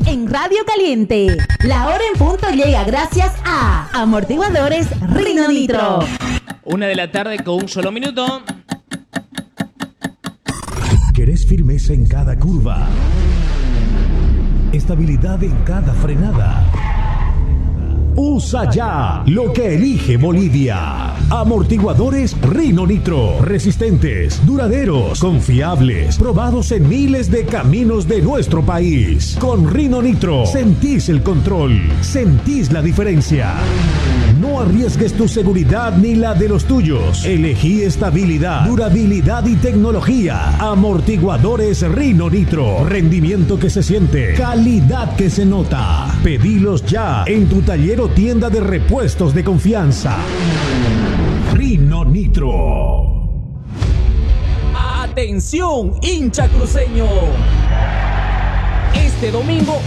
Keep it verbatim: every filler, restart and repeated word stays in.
en Radio Caliente. La hora en punto llega gracias a Amortiguadores Rino Nitro. Una de la tarde con un solo minuto. ¿Querés firmeza en cada curva? Estabilidad en cada frenada. Usa ya lo que elige Bolivia. Amortiguadores Rino Nitro. Resistentes, duraderos, confiables, probados en miles de caminos de nuestro país. Con Rino Nitro sentís el control, sentís la diferencia. No arriesgues tu seguridad ni la de los tuyos. Elegí estabilidad, durabilidad y tecnología. Amortiguadores Rino Nitro. Rendimiento que se siente, calidad que se nota. Pedilos ya en tu taller o tienda de repuestos de confianza. Rino Nitro. Atención, hincha cruceño. Este domingo